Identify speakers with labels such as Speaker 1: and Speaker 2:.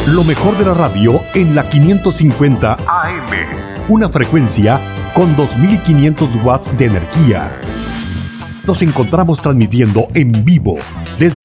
Speaker 1: Lo mejor de la radio en la 550 AM. Una frecuencia con 2500 watts de energía. Nos encontramos transmitiendo en vivo desde